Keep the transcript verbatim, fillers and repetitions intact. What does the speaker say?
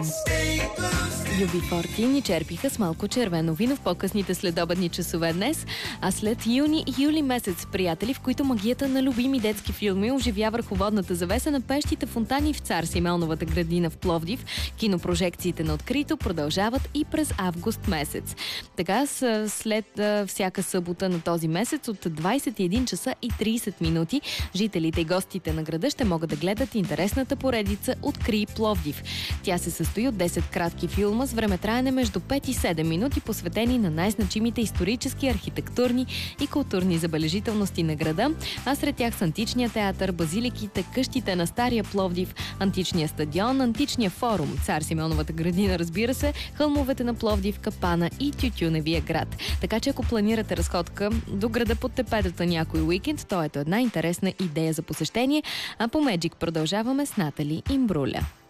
Юби Форти ни черпиха с малко червено вино в по-късните следобедни часове днес, а след юни и юли месец, приятели, в които магията на любими детски филми оживя върховодната завеса на пещите фонтани в Цар Симеоновата градина в Пловдив, кинопрожекциите на открито продължават и през август месец. Така, след всяка събота на този месец от двайсет и един часа и трийсет минути, жителите и гостите на града ще могат да гледат интересната поредица Открий Пловдив. Тя се състои от десет кратки филма с времетраене между пет и седем минути, посветени на най-значимите исторически, архитектурни и културни забележителности на града, а сред тях са античния театър, базиликите, къщите на Стария Пловдив, античния стадион, античния форум, Цар Симеоновата градина, разбира се, хълмовете на Пловдив, Капана и Тютюневия град. Така че ако планирате разходка до града под тепедата някой уикенд, то ето една интересна идея за посещение, а по Меджик продължаваме с Натали Имбруля.